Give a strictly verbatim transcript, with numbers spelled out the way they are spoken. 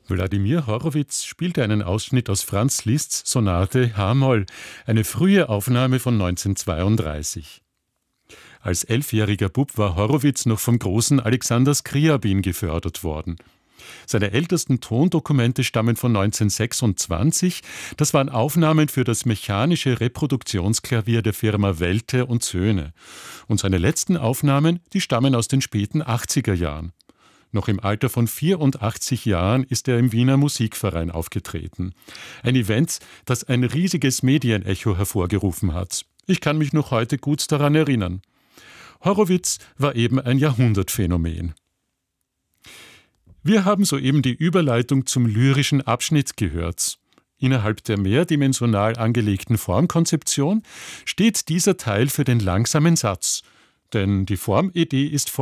Wladimir Horowitz spielte einen Ausschnitt aus Franz Liszts Sonate h-Moll, eine frühe Aufnahme von neunzehnhundertzweiunddreißig. Als elfjähriger Bub war Horowitz noch vom großen Alexander Skriabin gefördert worden. Seine ältesten Tondokumente stammen von neunzehnhundertsechsundzwanzig. Das waren Aufnahmen für das mechanische Reproduktionsklavier der Firma Welte und Söhne. Und seine letzten Aufnahmen, die stammen aus den späten achtziger Jahren. Noch im Alter von vierundachtzig Jahren ist er im Wiener Musikverein aufgetreten. Ein Event, das ein riesiges Medienecho hervorgerufen hat. Ich kann mich noch heute gut daran erinnern. Horowitz war eben ein Jahrhundertphänomen. Wir haben soeben die Überleitung zum lyrischen Abschnitt gehört. Innerhalb der mehrdimensional angelegten Formkonzeption steht dieser Teil für den langsamen Satz. Denn die Formidee ist